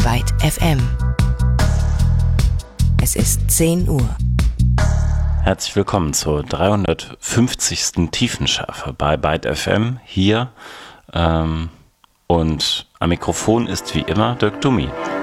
Byte FM. Es ist 10 Uhr. Herzlich willkommen zur 350. Tiefenschärfe bei Byte FM hier. Und am Mikrofon ist wie immer Dirk Dummi.